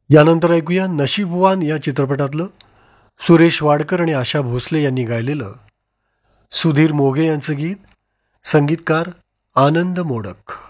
यानंतर ऐकूया नशीबवान या चित्रपटातलं सुरेश वाडकर आणि आशा भोसले यांनी गायलेलं सुधीर मोघे यांचं गीत, संगीतकार आनंद मोडक.